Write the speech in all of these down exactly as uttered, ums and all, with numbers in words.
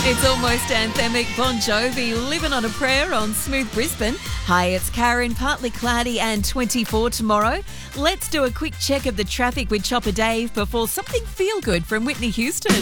It's almost anthemic. Bon Jovi, Living on a Prayer on Smooth Brisbane. Hi, it's Karen. Partly cloudy and twenty-four tomorrow. Let's do a quick check of the traffic with Chopper Dave before something feel good from Whitney Houston.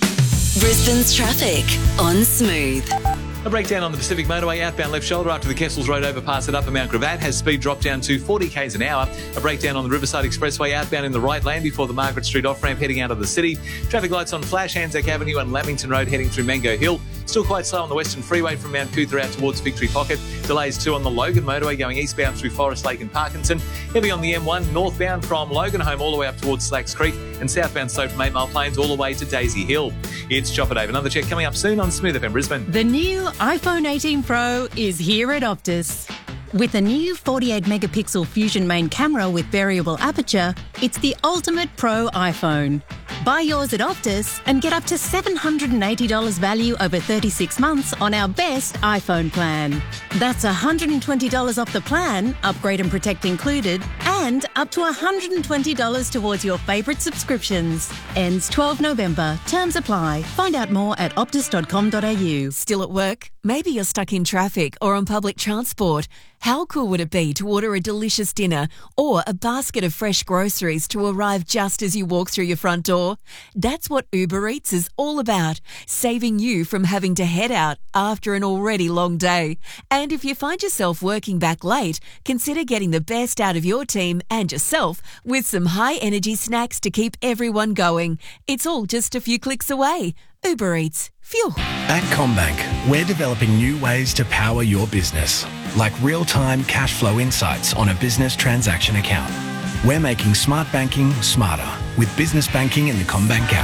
Brisbane's traffic on Smooth. A breakdown on the Pacific Motorway outbound left shoulder after the Kessels Road overpass at Upper Mount Gravatt has speed dropped down to forty k's an hour. A breakdown on the Riverside Expressway outbound in the right lane before the Margaret Street off-ramp heading out of the city. Traffic lights on Flash, Anzac Avenue and Lamington Road heading through Mango Hill. Still quite slow on the Western Freeway from Mount Cootha out towards Victory Pocket. Delays too on the Logan Motorway going eastbound through Forest Lake and Parkinson. Heavy on the M one northbound from Logan Home all the way up towards Slacks Creek and southbound so from Eight Mile Plains all the way to Daisy Hill. It's Chopper Dave. Another check coming up soon on Smooth F M Brisbane. The new iPhone eighteen Pro is here at Optus. With a new forty-eight megapixel Fusion main camera with variable aperture, it's the ultimate pro iPhone. Buy yours at Optus and get up to seven hundred eighty dollars value over thirty-six months on our best iPhone plan. That's one hundred twenty dollars off the plan, upgrade and protect included, and up to one hundred twenty dollars towards your favourite subscriptions. Ends twelfth of November. Terms apply. Find out more at optus dot com dot a u. Still at work? Maybe you're stuck in traffic or on public transport. How cool would it be to order a delicious dinner or a basket of fresh groceries to arrive just as you walk through your front door? That's what Uber Eats is all about, saving you from having to head out after an already long day. And if you find yourself working back late, consider getting the best out of your team and yourself with some high-energy snacks to keep everyone going. It's all just a few clicks away. Uber Eats. Phew. At CommBank, we're developing new ways to power your business, like real-time cash flow insights on a business transaction account. We're making smart banking smarter with business banking in the CommBank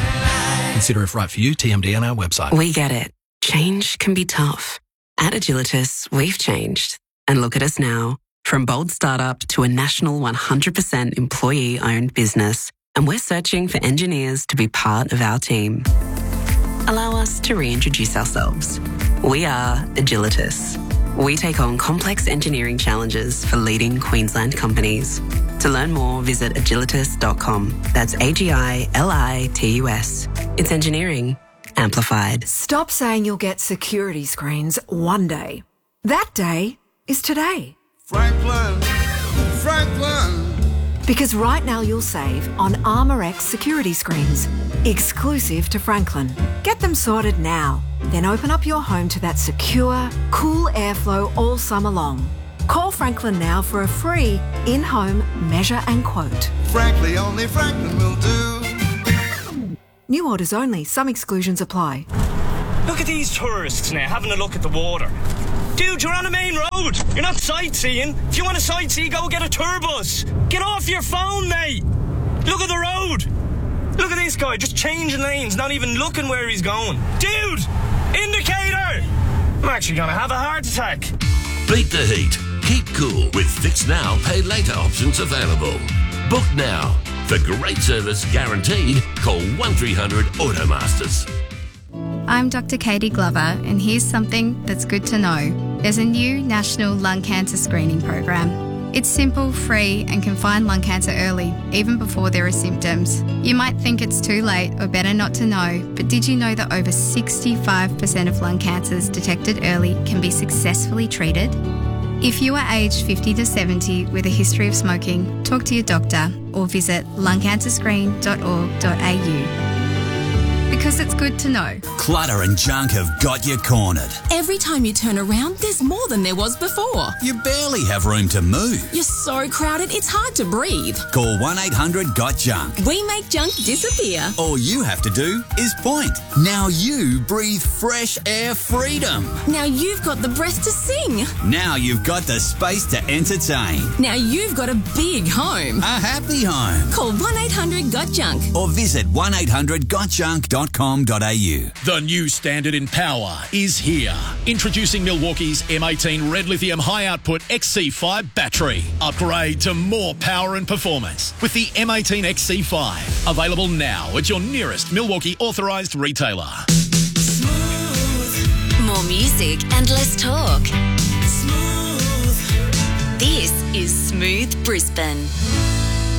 app. Consider if right for you, T M D on our website. We get it. Change can be tough. At Agilitas, we've changed. And look at us now. From bold startup to a national one hundred percent employee-owned business. And we're searching for engineers to be part of our team. Allow us to reintroduce ourselves. We are Agilitas. We take on complex engineering challenges for leading Queensland companies. To learn more, visit agilitas dot com. That's A G I L I T U S. It's engineering amplified. Stop saying you'll get security screens one day. That day is today. Franklin, Franklin. Because right now you'll save on ArmorX security screens, exclusive to Franklin. Get them sorted now. Then open up your home to that secure, cool airflow all summer long. Call Franklin now for a free in-home measure and quote. Frankly, only Franklin will do. New orders only. Some exclusions apply. Look at these tourists now having a look at the water. Dude, you're on a main road. You're not sightseeing. If you want to sightsee, go get a tour bus. Get off your phone, mate. Look at the road. Look at this guy, just changing lanes, not even looking where he's going. Dude, indicator. I'm actually going to have a heart attack. Beat the heat. Keep cool with Fix Now, Pay Later options available. Book now. For great service guaranteed, call one three hundred Automasters. I'm Doctor Katie Glover, and here's something that's good to know. There's a new national lung cancer screening program. It's simple, free, and can find lung cancer early, even before there are symptoms. You might think it's too late or better not to know, but did you know that over sixty-five percent of lung cancers detected early can be successfully treated? If you are aged fifty to seventy with a history of smoking, talk to your doctor or visit lung cancer screen dot org dot a u. Because it's good to know. Clutter and junk have got you cornered. Every time you turn around, there's more than there was before. You barely have room to move. You're so crowded, it's hard to breathe. Call one eight hundred got junk. We make junk disappear. All you have to do is point. Now you breathe fresh air freedom. Now you've got the breath to sing. Now you've got the space to entertain. Now you've got a big home. A happy home. Call one eight hundred got junk. Or visit one eight hundred got junk dot com dot a u. The new standard in power is here. Introducing Milwaukee's M eighteen Red Lithium High Output X C five battery. Upgrade to more power and performance with the M eighteen X C five. Available now at your nearest Milwaukee authorised retailer. Smooth. More music and less talk. Smooth. This is Smooth Brisbane.